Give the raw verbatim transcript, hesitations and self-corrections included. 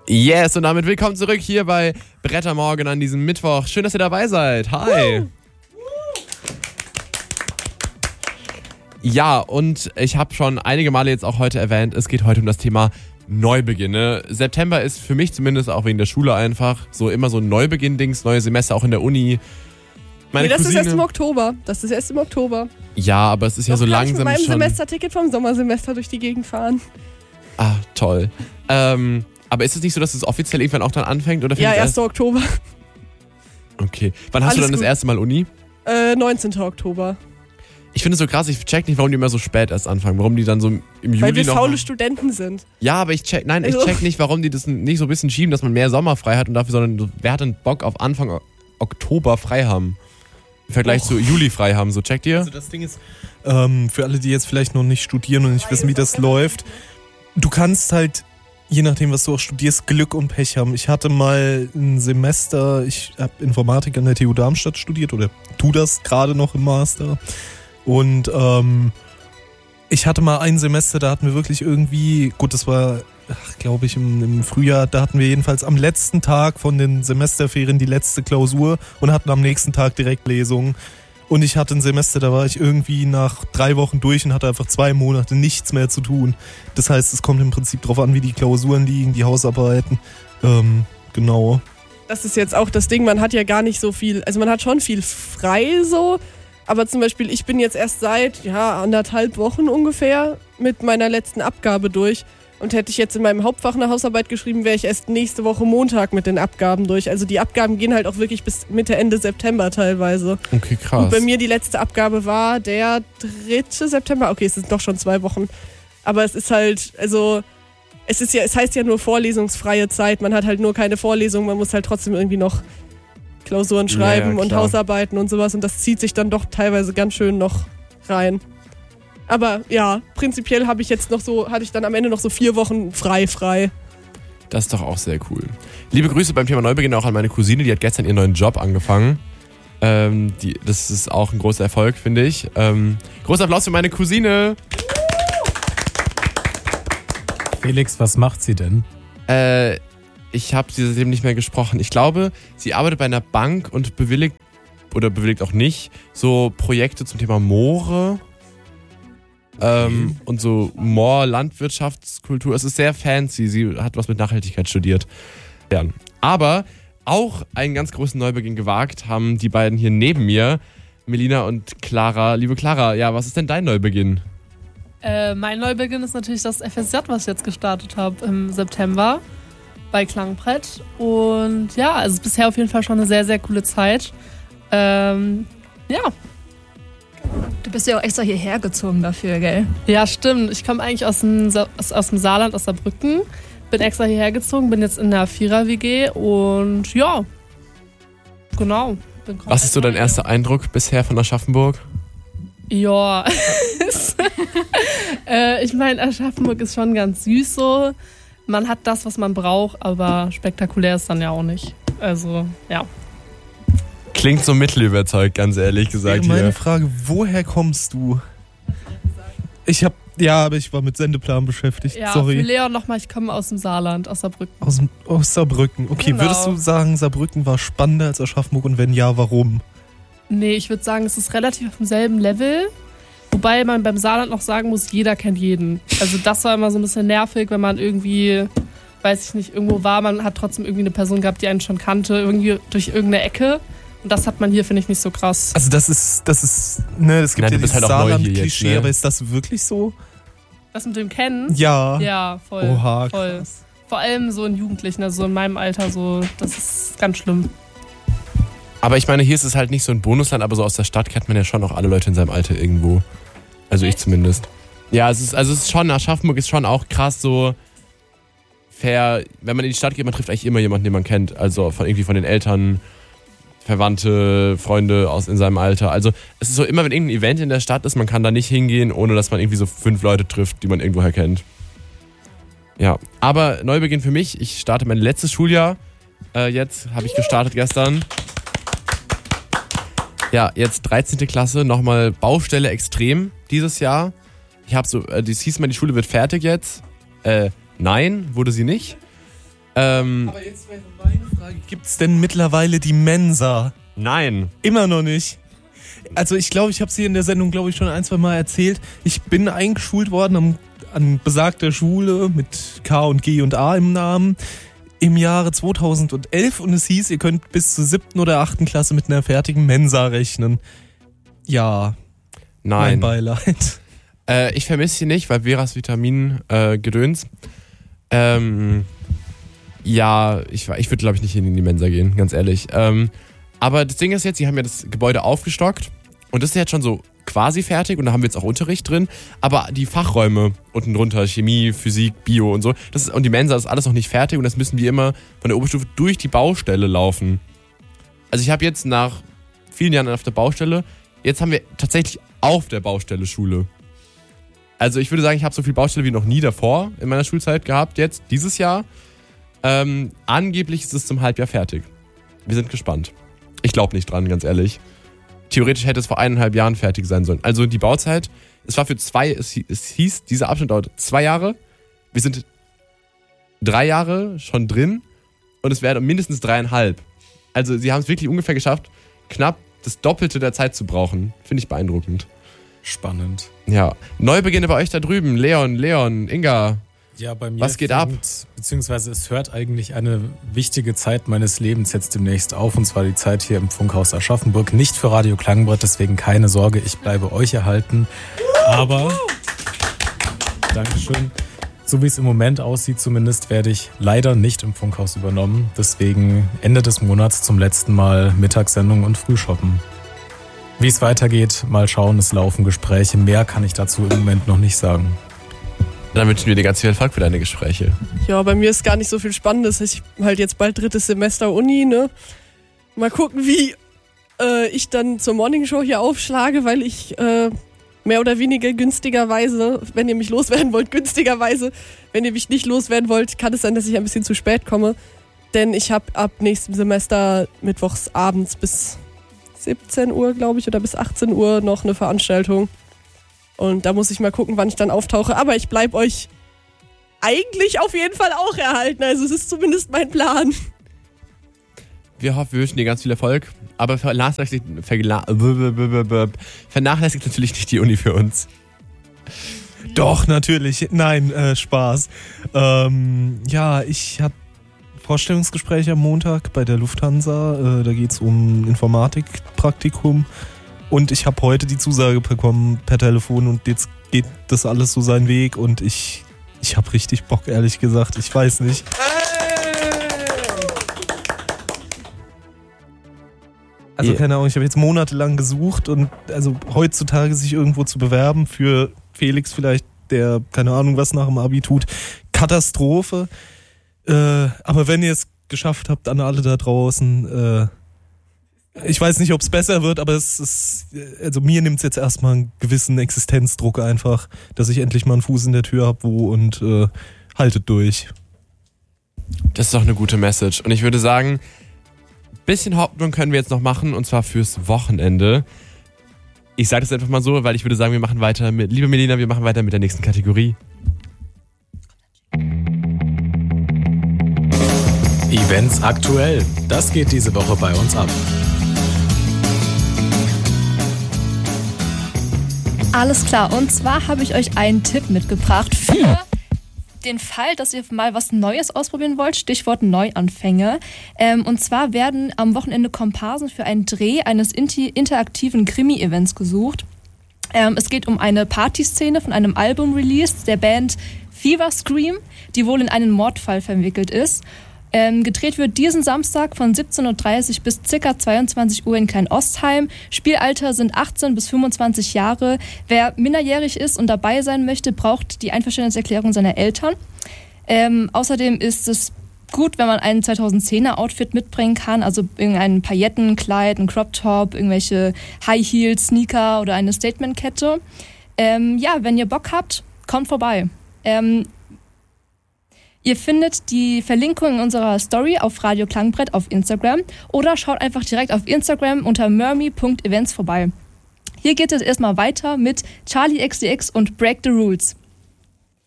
Yes, und damit willkommen zurück hier bei Brettermorgen an diesem Mittwoch. Schön, dass ihr dabei seid. Hi. Woo. Ja, und ich habe schon einige Male jetzt auch heute erwähnt, es geht heute um das Thema Neubeginne. September ist für mich zumindest auch wegen der Schule einfach so immer so ein Neubeginn-Dings, neue Semester auch in der Uni. Meine nee, das Cousine, ist erst im Oktober. Das ist erst im Oktober. Ja, aber es ist ja Doch, so kann langsam ich mit meinem schon... Semesterticket vom Sommersemester durch die Gegend fahren. Ah, toll. Ähm, aber ist es nicht so, dass es offiziell irgendwann auch dann anfängt? Oder ja, erst erster Oktober. Okay. Wann hast Alles du dann gut. das erste Mal Uni? Äh, neunzehnten Oktober. Ich finde es so krass, ich check nicht, warum die immer so spät erst anfangen. Warum die dann so im Juli Weil wir noch... faule Studenten sind. Ja, aber ich check, nein, ich Also- check nicht, warum die das nicht so ein bisschen schieben, dass man mehr Sommer frei hat und dafür, sondern wer hat denn Bock auf Anfang O- Oktober frei haben? Im Vergleich Och. zu Juli frei haben, so checkt ihr? Also das Ding ist, ähm, für alle, die jetzt vielleicht noch nicht studieren und nicht wissen, wie das läuft, du kannst halt, je nachdem, was du auch studierst, Glück und Pech haben. Ich hatte mal ein Semester, ich habe Informatik an der T U Darmstadt studiert oder tu das gerade noch im Master. Und ähm, ich hatte mal ein Semester, da hatten wir wirklich irgendwie, gut, das war, glaube ich, im, im Frühjahr, da hatten wir jedenfalls am letzten Tag von den Semesterferien die letzte Klausur und hatten am nächsten Tag direkt Lesungen. Und ich hatte ein Semester, da war ich irgendwie nach drei Wochen durch und hatte einfach zwei Monate nichts mehr zu tun. Das heißt, es kommt im Prinzip drauf an, wie die Klausuren liegen, die Hausarbeiten. Ähm, genau. Das ist jetzt auch das Ding, man hat ja gar nicht so viel, also man hat schon viel frei so, aber zum Beispiel ich bin jetzt erst seit, ja, anderthalb Wochen ungefähr mit meiner letzten Abgabe durch und hätte ich jetzt in meinem Hauptfach eine Hausarbeit geschrieben, wäre ich erst nächste Woche Montag mit den Abgaben durch. Also die Abgaben gehen halt auch wirklich bis Mitte, Ende September teilweise. Okay, krass. Und bei mir die letzte Abgabe war der dritte September, okay, es sind doch schon zwei Wochen, aber es ist halt, also... Es ist ja, es heißt ja nur vorlesungsfreie Zeit, man hat halt nur keine Vorlesung, man muss halt trotzdem irgendwie noch Klausuren schreiben Ja, ja, und klar. Hausarbeiten und sowas und das zieht sich dann doch teilweise ganz schön noch rein. Aber ja, prinzipiell habe ich jetzt noch so, hatte ich dann am Ende noch so vier Wochen frei, frei. Das ist doch auch sehr cool. Liebe Grüße beim Thema Neubeginn auch an meine Cousine, die hat gestern ihren neuen Job angefangen. Ähm, die, das ist auch ein großer Erfolg, finde ich. Ähm, großer Applaus für meine Cousine. Felix, was macht sie denn? Äh, ich habe sie seitdem nicht mehr gesprochen. Ich glaube, sie arbeitet bei einer Bank und bewilligt, oder bewilligt auch nicht, so Projekte zum Thema Moore ähm, und so Moor-Landwirtschaftskultur. Es ist sehr fancy. Sie hat was mit Nachhaltigkeit studiert. Ja. Aber auch einen ganz großen Neubeginn gewagt haben die beiden hier neben mir, Melina und Clara. Liebe Clara, ja, was ist denn dein Neubeginn? Äh, mein Neubeginn ist natürlich das F S J, was ich jetzt gestartet habe im September bei Klangbrett. Und ja, also bisher auf jeden Fall schon eine sehr, sehr coole Zeit. Ähm, ja. Du bist ja auch extra hierher gezogen dafür, gell? Ja, stimmt. Ich komme eigentlich aus dem, Sa- aus, aus dem Saarland, aus Saarbrücken. Bin extra hierher gezogen, bin jetzt in der Vierer-W G und ja, genau. Bin Was ist so dein neu. erster Eindruck bisher von Aschaffenburg? Ja, äh, ich meine, Aschaffenburg ist schon ganz süß so. Man hat das, was man braucht, aber spektakulär ist dann ja auch nicht. Also, ja. Klingt so mittelüberzeugt, ganz ehrlich gesagt Meine hier. Frage, woher kommst du? Ich hab, ja, aber ich war mit Sendeplan beschäftigt, Ja, sorry. für Leon nochmal, ich komme aus dem Saarland, aus Saarbrücken. Aus, dem- aus Saarbrücken. Okay, Genau. würdest du sagen, Saarbrücken war spannender als Aschaffenburg und wenn ja, warum? Nee, ich würde sagen, es ist relativ auf demselben Level. Wobei man beim Saarland noch sagen muss, jeder kennt jeden. Also das war immer so ein bisschen nervig, wenn man irgendwie, weiß ich nicht, irgendwo war, man hat trotzdem irgendwie eine Person gehabt, die einen schon kannte, irgendwie durch irgendeine Ecke. Und das hat man hier, finde ich, nicht so krass. Also das ist, das ist, ne, es gibt Nein, ja du bist dieses halt auch neu hier jetzt, Saarland-Klischee, ne? aber ist das wirklich so? Das mit dem Kennen? Ja. Ja, voll. Oha, voll. krass. Vor allem so in Jugendlichen, also so in meinem Alter, so, das ist ganz schlimm. Aber ich meine, hier ist es halt nicht so ein Bonusland, aber so aus der Stadt kennt man ja schon auch alle Leute in seinem Alter irgendwo. Also ich zumindest. Ja, es ist, also es ist schon, Aschaffenburg ist schon auch krass so fair, wenn man in die Stadt geht, man trifft eigentlich immer jemanden, den man kennt. Also von irgendwie von den Eltern, Verwandte, Freunde aus in seinem Alter. Also es ist so, immer wenn irgendein Event in der Stadt ist, man kann da nicht hingehen, ohne dass man irgendwie so fünf Leute trifft, die man irgendwoher kennt. Ja, aber Neubeginn für mich. Ich starte mein letztes Schuljahr. Äh, jetzt habe ich gestartet gestern. Ja, jetzt dreizehnte Klasse, nochmal Baustelle extrem dieses Jahr. Ich habe so, äh, das hieß mal, die Schule wird fertig jetzt. Äh, nein, wurde sie nicht. Ähm, Aber jetzt wäre meine Frage, gibt es denn mittlerweile die Mensa? nein. Immer noch nicht. Also ich glaube, ich habe es hier in der Sendung, glaube ich, schon ein, zwei Mal erzählt. Ich bin eingeschult worden am, an besagter Schule mit K und G und A im Namen im Jahre zweitausendelf und es hieß, ihr könnt bis zur siebten oder achten Klasse mit einer fertigen Mensa rechnen. Ja, mein Nein. Beileid. Äh, ich vermisse sie nicht, weil Veras Vitamin äh, Gedöns. Ähm, ja, ich, ich würde, glaube ich, nicht in die Mensa gehen, ganz ehrlich. Ähm, aber das Ding ist jetzt, sie haben ja das Gebäude aufgestockt und das ist jetzt schon so quasi fertig und da haben wir jetzt auch Unterricht drin. Aber die Fachräume unten drunter, Chemie, Physik, Bio und so, das ist, und die Mensa ist alles noch nicht fertig und das müssen wir immer von der Oberstufe durch die Baustelle laufen. Also ich habe jetzt nach vielen Jahren auf der Baustelle, jetzt haben wir tatsächlich auf der Baustelle Schule. Also ich würde sagen, ich habe so viel Baustelle wie noch nie davor in meiner Schulzeit gehabt, jetzt, dieses Jahr. Ähm, angeblich ist es zum Halbjahr fertig. Wir sind gespannt. Ich glaube nicht dran, ganz ehrlich. Theoretisch hätte es vor eineinhalb Jahren fertig sein sollen. Also die Bauzeit, es war für zwei, es, es hieß, dieser Abschnitt dauert zwei Jahre. Wir sind drei Jahre schon drin und es wäre mindestens dreieinhalb. Also sie haben es wirklich ungefähr geschafft, knapp das Doppelte der Zeit zu brauchen. Finde ich beeindruckend. Spannend. Ja. Neubeginne bei euch da drüben. Leon, Leon, Inga. Ja, bei mir Was geht ab? Beziehungsweise es hört eigentlich eine wichtige Zeit meines Lebens jetzt demnächst auf, und zwar die Zeit hier im Funkhaus Aschaffenburg. Nicht für Radio Klangbrett, deswegen keine Sorge, ich bleibe euch erhalten. Aber, Dankeschön, so wie es im Moment aussieht zumindest, werde ich leider nicht im Funkhaus übernommen. Deswegen Ende des Monats zum letzten Mal Mittagssendung und Frühshoppen. Wie es weitergeht, mal schauen, es laufen Gespräche. Mehr kann ich dazu im Moment noch nicht sagen. Dann wünschen wir dir ganz viel Erfolg für deine Gespräche. Ja, bei mir ist gar nicht so viel Spannendes. Ich halt jetzt bald drittes Semester Uni, ne? Mal gucken, wie äh, ich dann zur Morningshow hier aufschlage, weil ich äh, mehr oder weniger günstigerweise, wenn ihr mich loswerden wollt, günstigerweise, wenn ihr mich nicht loswerden wollt, kann es sein, dass ich ein bisschen zu spät komme. Denn ich habe ab nächstem Semester mittwochs abends bis siebzehn Uhr, glaube ich, oder bis achtzehn Uhr noch eine Veranstaltung. Und da muss ich mal gucken, wann ich dann auftauche. Aber ich bleibe euch eigentlich auf jeden Fall auch erhalten. Also es ist zumindest mein Plan. Wir hoffen, wir wünschen dir ganz viel Erfolg. Aber vernachlässigt, vergla- vernachlässigt natürlich nicht die Uni für uns. Doch, natürlich. Nein, äh, Spaß. Ähm, ja, ich habe Vorstellungsgespräch am Montag bei der Lufthansa. Äh, da geht es um Informatikpraktikum. Und ich habe heute die Zusage bekommen per Telefon und jetzt geht das alles so seinen Weg und ich, ich habe richtig Bock, ehrlich gesagt. Ich weiß nicht. Also Yeah. keine Ahnung, ich habe jetzt monatelang gesucht und also heutzutage sich irgendwo zu bewerben für Felix vielleicht, der keine Ahnung was nach dem Abi tut, Katastrophe. Äh, aber wenn ihr es geschafft habt, an alle da draußen, äh, ich weiß nicht, ob es besser wird, aber es ist, also mir nimmt es jetzt erstmal einen gewissen Existenzdruck einfach, dass ich endlich mal einen Fuß in der Tür habe, wo und äh, haltet durch. Das ist doch eine gute Message. Und ich würde sagen, ein bisschen Hoffnung können wir jetzt noch machen, und zwar fürs Wochenende. Ich sage das einfach mal so, weil ich würde sagen, wir machen weiter mit, liebe Melina, wir machen weiter mit der nächsten Kategorie. Events aktuell. Das geht diese Woche bei uns ab. Alles klar, und zwar habe ich euch einen Tipp mitgebracht für den Fall, dass ihr mal was Neues ausprobieren wollt, Stichwort Neuanfänge. Ähm, und zwar werden am Wochenende Komparsen für einen Dreh eines interaktiven Krimi-Events gesucht. Ähm, es geht um eine Partyszene von einem Album-Release der Band Fever Scream, die wohl in einen Mordfall verwickelt ist. Ähm, gedreht wird diesen Samstag von siebzehn Uhr dreißig bis ca. zweiundzwanzig Uhr in Klein-Ostheim. Spielalter sind achtzehn bis fünfundzwanzig Jahre. Wer minderjährig ist und dabei sein möchte, braucht die Einverständniserklärung seiner Eltern. Ähm, außerdem ist es gut, wenn man ein zweitausendzehner Outfit mitbringen kann, also irgendein Paillettenkleid, ein Crop-Top, irgendwelche High-Heels, Sneaker oder eine Statement-Kette. Ähm, ja, wenn ihr Bock habt, kommt vorbei. Ähm, Ihr findet die Verlinkung in unserer Story auf Radio Klangbrett auf Instagram oder schaut einfach direkt auf Instagram unter mermy punkt events vorbei. Hier geht es erstmal weiter mit Charlie X C X und Break the Rules.